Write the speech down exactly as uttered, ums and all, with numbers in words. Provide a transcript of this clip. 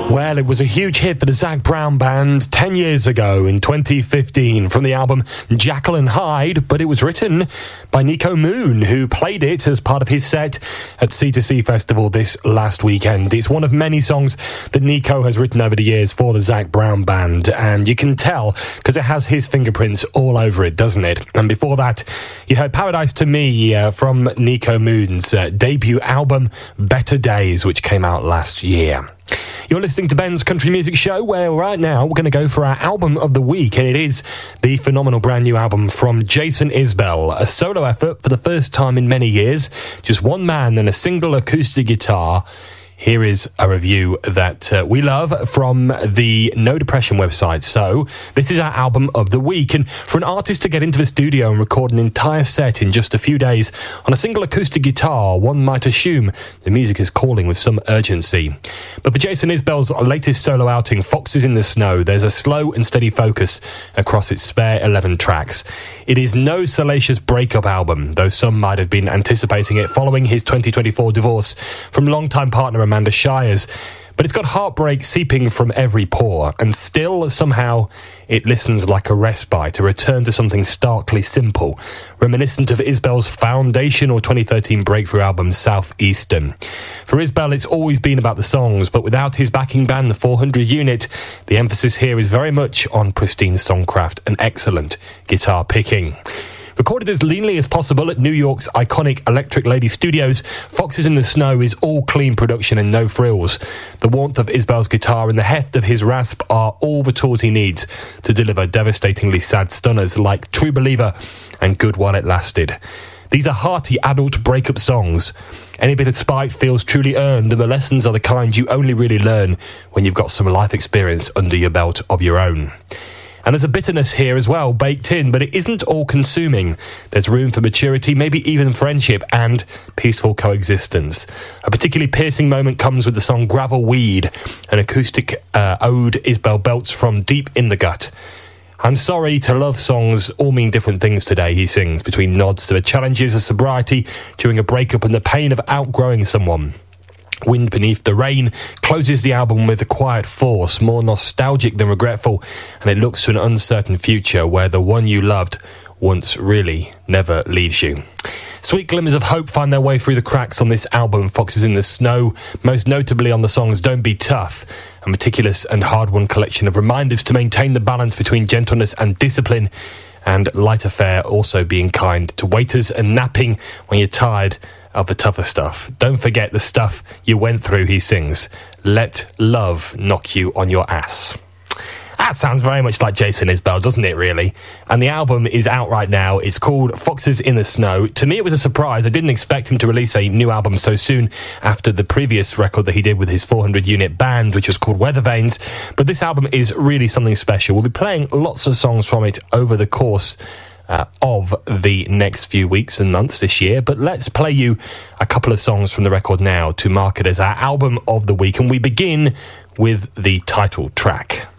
Well, it was a huge hit for the Zac Brown Band ten years ago in twenty fifteen from the album Jekyll and Hyde, but it was written by Nico Moon, who played it as part of his set at C two C Festival this last weekend. It's one of many songs that Nico has written over the years for the Zac Brown Band, and you can tell because it has his fingerprints all over it, doesn't it? And before that, you heard Paradise to Me uh, from Nico Moon's uh, debut album Better Days, which came out last year. You're listening to Ben's Country Music Show, where right now we're going to go for our album of the week, and it is the phenomenal brand new album from Jason Isbell, a solo effort for the first time in many years, just one man and a single acoustic guitar. Here is a review that uh, we love from the No Depression website. So, this is our album of the week. And for an artist to get into the studio and record an entire set in just a few days on a single acoustic guitar, one might assume the music is calling with some urgency. But for Jason Isbell's latest solo outing, Foxes in the Snow, there's a slow and steady focus across its spare eleven tracks. It is no salacious breakup album, though some might have been anticipating it following his twenty twenty-four divorce from longtime partner Amanda Shires. But it's got heartbreak seeping from every pore, and still, somehow, it listens like a respite, a return to something starkly simple, reminiscent of Isbell's foundational twenty thirteen breakthrough album, Southeastern. For Isbell, it's always been about the songs, but without his backing band, the four hundred unit, the emphasis here is very much on pristine songcraft and excellent guitar picking. Recorded as leanly as possible at New York's iconic Electric Lady Studios, Foxes in the Snow is all clean production and no frills. The warmth of Isbell's guitar and the heft of his rasp are all the tools he needs to deliver devastatingly sad stunners like True Believer and Good While It Lasted. These are hearty adult breakup songs. Any bit of spite feels truly earned, and the lessons are the kind you only really learn when you've got some life experience under your belt of your own. And there's a bitterness here as well, baked in, but it isn't all-consuming. There's room for maturity, maybe even friendship and peaceful coexistence. A particularly piercing moment comes with the song Gravel Weed, an acoustic uh, ode Isbell belts from deep in the gut. I'm sorry to love songs all mean different things today, he sings, between nods to the challenges of sobriety during a breakup and the pain of outgrowing someone. Wind Beneath the Rain closes the album with a quiet force, more nostalgic than regretful, and it looks to an uncertain future where the one you loved once really never leaves you. Sweet glimmers of hope find their way through the cracks on this album, Foxes in the Snow, most notably on the songs Don't Be Tough, a meticulous and hard-won collection of reminders to maintain the balance between gentleness and discipline, and Lighter Fare also being kind to waiters and napping when you're tired of the tougher stuff. Don't forget the stuff you went through, he sings. Let love knock you on your ass. That sounds very much like Jason Isbell, doesn't it, really? And the album is out right now. It's called Foxes in the Snow. To me, it was a surprise. I didn't expect him to release a new album so soon after the previous record that he did with his four hundred unit band, which was called Weather Vanes. But this album is really something special. We'll be playing lots of songs from it over the course Uh, of the next few weeks and months this year, but let's play you a couple of songs from the record now to mark it as our album of the week, and we begin with the title track.